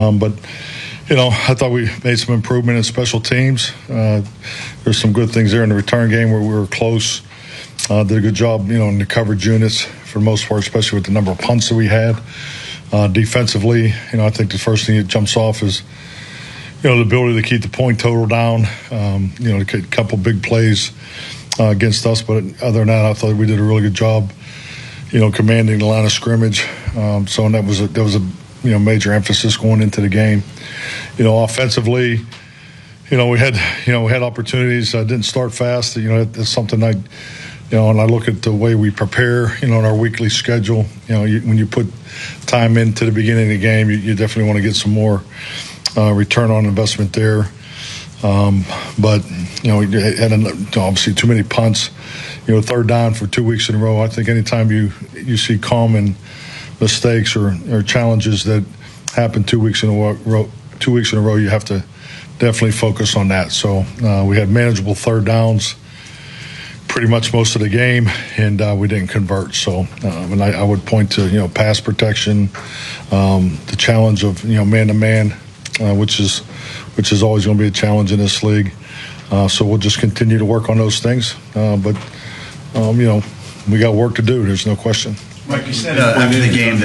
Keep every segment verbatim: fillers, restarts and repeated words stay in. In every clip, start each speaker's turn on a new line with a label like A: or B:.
A: Um, but, you know, I thought we made some improvement in special teams. Uh, there's some good things there in the return game where we were close. Uh, did a good job, you know, in the coverage units for the most part, especially with the number of punts that we had. Uh, defensively, you know, I think the first thing that jumps off is, you know, the ability to keep the point total down. Um, you know, a couple big plays uh, against us, but other than that, I thought we did a really good job, you know, commanding the line of scrimmage. Um, so and that was a, that was a you know major emphasis going into the game. You know, offensively, you know, we had you know we had opportunities. I didn't start fast. You know, that's something I. You know, and I look at the way we prepare, you know, in our weekly schedule. You know, you, when you put time into the beginning of the game, you, you definitely want to get some more uh, return on investment there. Um, but, you know, we had obviously too many punts. You know, third down for two weeks in a row. I think anytime you, you see common mistakes or, or challenges that happen two weeks in a row, two weeks in a row, you have to definitely focus on that. So uh, we had manageable third downs pretty much most of the game, and uh, we didn't convert. So, um, and I, I would point to, you know, pass protection, um, the challenge of, you know, man-to-man, uh, which is which is always going to be a challenge in this league. Uh, so we'll just continue to work on those things. Uh, but, um, you know, we got work to do. There's no question.
B: Mike, you said uh, after the game that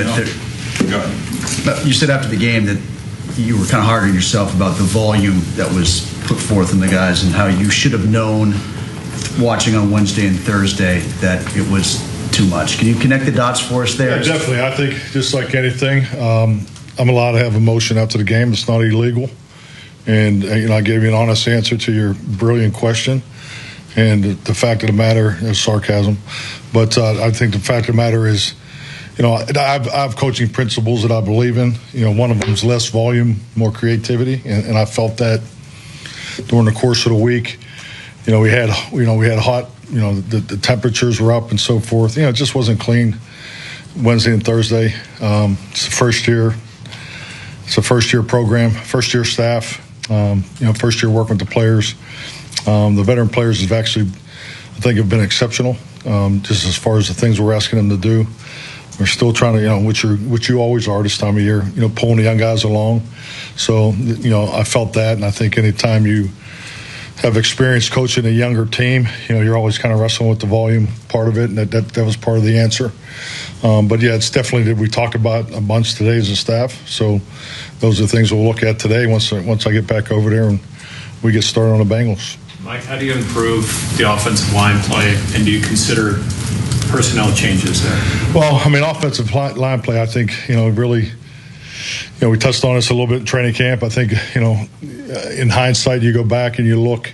B: there, you said after the game that you were kind of hard on yourself about the volume that was put forth in the guys and how you should have known watching on Wednesday and Thursday that it was too much. Can you connect the dots for us there?
A: Yeah, definitely. I think just like anything, um, I'm allowed to have emotion after the game. It's not illegal. And, you know, I gave you an honest answer to your brilliant question. And the fact of the matter is sarcasm. But uh, I think the fact of the matter is, you know, I've, I have coaching principles that I believe in. You know, one of them is less volume, more creativity. And, and I felt that during the course of the week. You know, we had, you know, we had hot, you know, the, the temperatures were up and so forth. You know, it just wasn't clean Wednesday and Thursday. Um, it's the first year. It's a first-year program, first-year staff, um, you know, first-year working with the players. Um, the veteran players have actually, I think, have been exceptional, um, just as far as the things we're asking them to do. We're still trying to, you know, which, are, which you always are this time of year, you know, pulling the young guys along. So, you know, I felt that, and I think anytime you have experience coaching a younger team, you know, you're always kind of wrestling with the volume part of it, and that, that, that was part of the answer. Um, but, yeah, it's definitely that we talked about a bunch today as a staff. So those are the things we'll look at today once, once I get back over there and we get started on the Bengals.
C: Mike, how do you improve the offensive line play, and do you consider personnel changes there?
A: Well, I mean, offensive line play, I think, you know, really – you know, we touched on this a little bit in training camp. I think, you know, in hindsight, you go back and you look,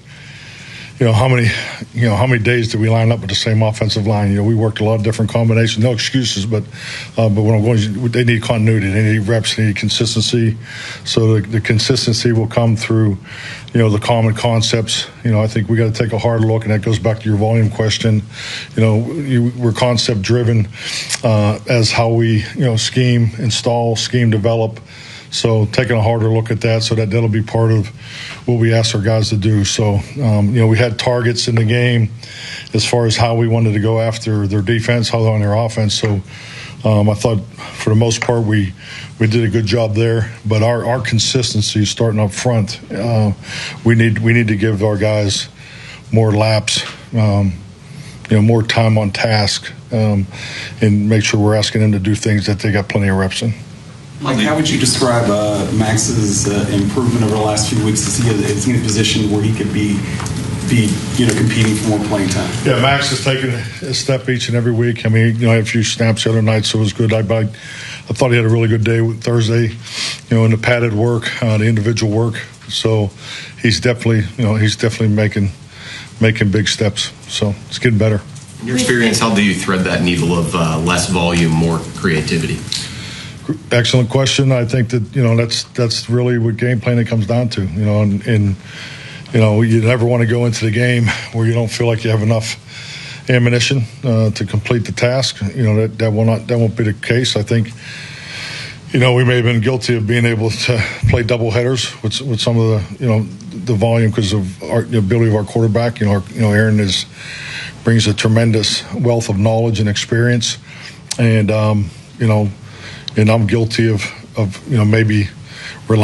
A: you know, how many, you know, how many days did we line up with the same offensive line? You know, we worked a lot of different combinations. No excuses, but uh, but when I'm going, they need continuity, they need reps, they need consistency. So the, the consistency will come through, you know, the common concepts. You know, I think we got to take a hard look, and that goes back to your volume question. You know, you, we're concept driven uh, as how we, you know, scheme, install, scheme, develop. So taking a harder look at that, so that that'll be part of what we ask our guys to do. So, um, you know, we had targets in the game as far as how we wanted to go after their defense, how on their offense. So um, I thought for the most part we we did a good job there. But our, our consistency starting up front, uh, we need we need to give our guys more laps, um, you know, more time on task, um, and make sure we're asking them to do things that they got plenty of reps in.
D: Mike, how would you describe uh, Max's uh, improvement over the last few weeks? Is he, is he in a position where he could be, be, you know, competing for more playing time?
A: Yeah, Max has taken a step each and every week. I mean, you know, I had a few snaps the other night, so it was good. I, I, I thought he had a really good day with Thursday, you know, in the padded work, uh, the individual work. So he's definitely, you know, he's definitely making making big steps. So it's getting better.
E: In your experience, how do you thread that needle of uh, less volume, more creativity?
A: Excellent question. I think that, you know, that's that's really what game planning comes down to. You know, and, and you know, you never want to go into the game where you don't feel like you have enough ammunition uh, to complete the task. You know, that that will not that won't be the case. I think, you know, we may have been guilty of being able to play double headers with with some of the, you know, the volume because of our, the ability of our quarterback. You know, our, you know, Aaron is brings a tremendous wealth of knowledge and experience, and um, you know. And I'm guilty of, of, you know, maybe rely